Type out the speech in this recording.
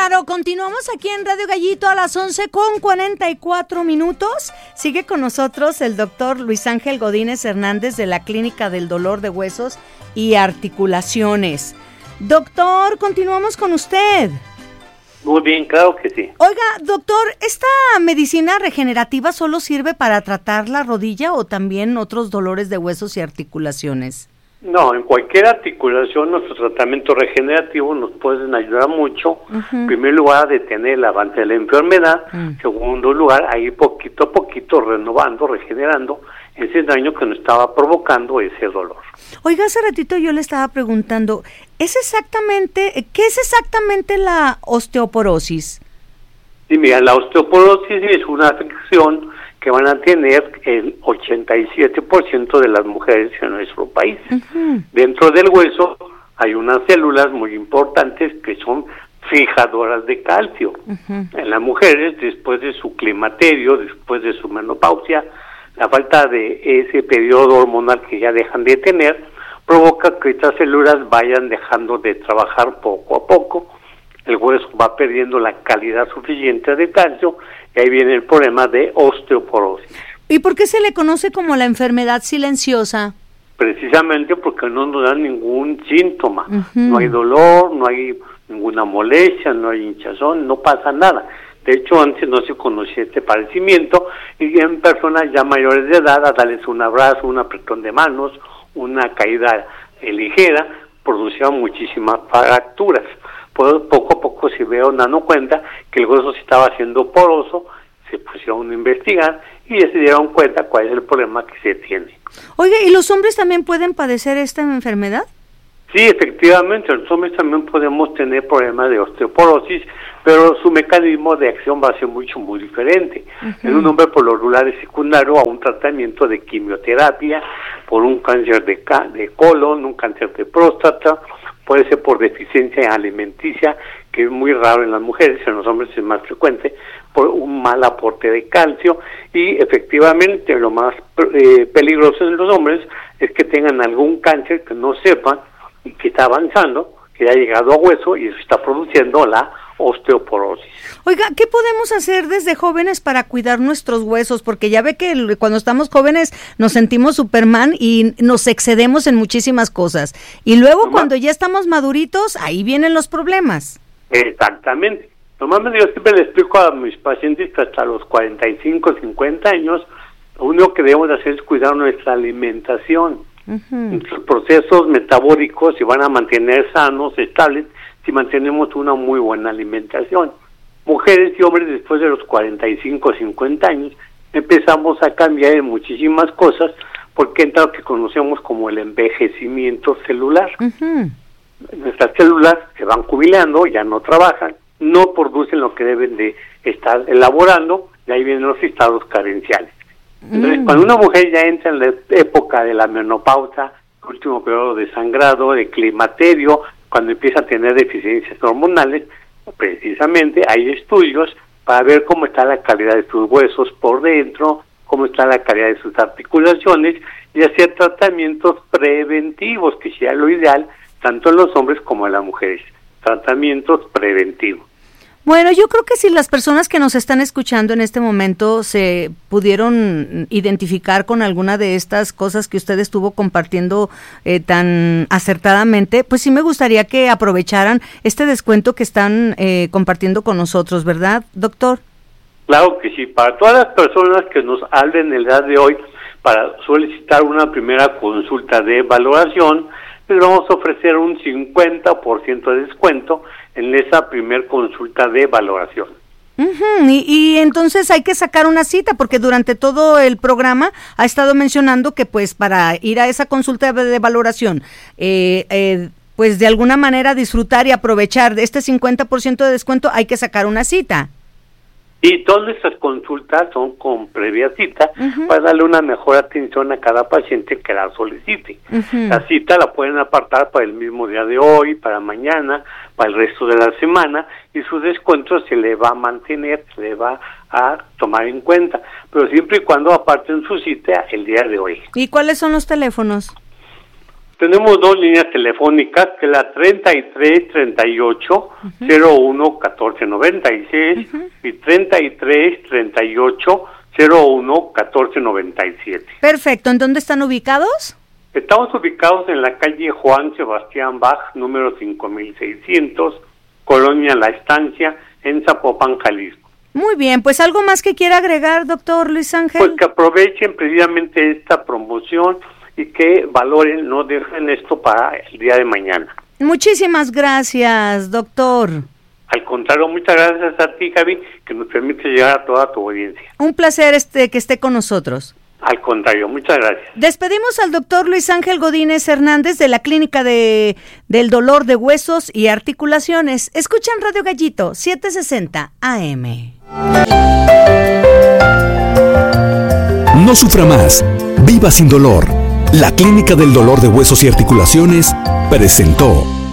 Claro, continuamos aquí en Radio Gallito a las 11:44. Sigue con nosotros el doctor Luis Ángel Godínez Hernández de la Clínica del Dolor de Huesos y Articulaciones. Doctor, continuamos con usted. Muy bien, claro que sí. Oiga, doctor, ¿esta medicina regenerativa solo sirve para tratar la rodilla o también otros dolores de huesos y articulaciones? No, en cualquier articulación nuestros tratamientos regenerativos nos pueden ayudar mucho. En primer lugar, a detener el avance de la enfermedad. En segundo lugar, a ir poquito a poquito renovando, regenerando ese daño que nos estaba provocando ese dolor. Oiga, hace ratito yo le estaba preguntando, ¿qué es exactamente la osteoporosis? Sí, mira, la osteoporosis es una afección que van a tener el 87% de las mujeres en nuestro país. Dentro del hueso hay unas células muy importantes que son fijadoras de calcio. En las mujeres, después de su climaterio, después de su menopausia, la falta de ese periodo hormonal que ya dejan de tener, provoca que estas células vayan dejando de trabajar poco a poco. El hueso va perdiendo la calidad suficiente de calcio y ahí viene el problema de osteoporosis. ¿Y por qué se le conoce como la enfermedad silenciosa? Precisamente porque no nos da ningún síntoma. No hay dolor, no hay ninguna molestia, no hay hinchazón, no pasa nada. De hecho, antes no se conocía este padecimiento y en personas ya mayores de edad, a darles un abrazo, un apretón de manos, una caída ligera, producía muchísimas fracturas. Poco a poco se vieron dando cuenta que el hueso se estaba haciendo poroso, se pusieron a investigar y ya se dieron cuenta cuál es el problema que se tiene. Oye, ¿y los hombres también pueden padecer esta enfermedad? Sí, efectivamente, los hombres también podemos tener problemas de osteoporosis, pero su mecanismo de acción va a ser muy diferente. En un hombre por lo regular es secundario a un tratamiento de quimioterapia, por un cáncer de colon, un cáncer de próstata, puede ser por deficiencia alimenticia, que es muy raro en las mujeres, en los hombres es más frecuente, por un mal aporte de calcio, y efectivamente lo más peligroso en los hombres es que tengan algún cáncer que no sepan y que está avanzando, que ha llegado a hueso y eso está produciendo la osteoporosis. Oiga, ¿qué podemos hacer desde jóvenes para cuidar nuestros huesos? Porque ya ve que cuando estamos jóvenes nos sentimos Superman y nos excedemos en muchísimas cosas. Y luego cuando ya estamos maduritos, ahí vienen los problemas. Exactamente. Normalmente yo siempre le explico a mis pacientes que hasta los 45, 50 años, lo único que debemos hacer es cuidar nuestra alimentación. Nuestros procesos metabólicos se van a mantener sanos, estables, si mantenemos una muy buena alimentación. Mujeres y hombres después de los 45 o 50 años empezamos a cambiar en muchísimas cosas porque entra lo que conocemos como el envejecimiento celular. Nuestras células se van jubilando, ya no trabajan, no producen lo que deben de estar elaborando y ahí vienen los estados carenciales. Entonces, cuando una mujer ya entra en la época de la menopausa, último periodo de sangrado, de climaterio, cuando empieza a tener deficiencias hormonales, precisamente hay estudios para ver cómo está la calidad de sus huesos por dentro, cómo está la calidad de sus articulaciones y hacer tratamientos preventivos, que sea lo ideal, tanto en los hombres como en las mujeres. Tratamientos preventivos. Bueno, yo creo que si las personas que nos están escuchando en este momento se pudieron identificar con alguna de estas cosas que usted estuvo compartiendo tan acertadamente, pues sí me gustaría que aprovecharan este descuento que están compartiendo con nosotros, ¿verdad, doctor? Claro que sí. Para todas las personas que nos hablen el día de hoy para solicitar una primera consulta de valoración, les vamos a ofrecer un 50% de descuento en esa primer consulta de valoración. Y entonces hay que sacar una cita, porque durante todo el programa ha estado mencionando que pues para ir a esa consulta de valoración, pues de alguna manera disfrutar y aprovechar de este 50% de descuento hay que sacar una cita. Y todas nuestras consultas son con previa cita para darle una mejor atención a cada paciente que la solicite. La cita la pueden apartar para el mismo día de hoy, para mañana, para el resto de la semana y su descuento se le va a mantener, se le va a tomar en cuenta, pero siempre y cuando aparten su cita el día de hoy. ¿Y cuáles son los teléfonos? Tenemos 2 líneas telefónicas, que es la 3338 01 14 96 y 3338 01 14 97. Perfecto. ¿En dónde están ubicados? Estamos ubicados en la calle Juan Sebastián Bach, número 5600, Colonia La Estancia, en Zapopan, Jalisco. Muy bien, pues algo más que quiera agregar, doctor Luis Ángel. Pues que aprovechen precisamente esta promoción y que valoren, no dejen esto para el día de mañana. Muchísimas gracias, doctor. Al contrario, muchas gracias a ti, Gaby, que nos permite llegar a toda tu audiencia. Un placer que esté con nosotros. Al contrario, muchas gracias. Despedimos al doctor Luis Ángel Godínez Hernández de la Clínica del Dolor de Huesos y Articulaciones. Escuchan Radio Gallito, 760 AM. No sufra más. Viva sin dolor. La Clínica del Dolor de Huesos y Articulaciones presentó